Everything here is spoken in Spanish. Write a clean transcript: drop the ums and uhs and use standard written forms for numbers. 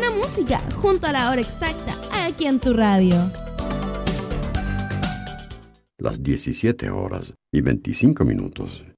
buena música junto a la hora exacta aquí en tu radio. Las 17 horas y 25 minutos.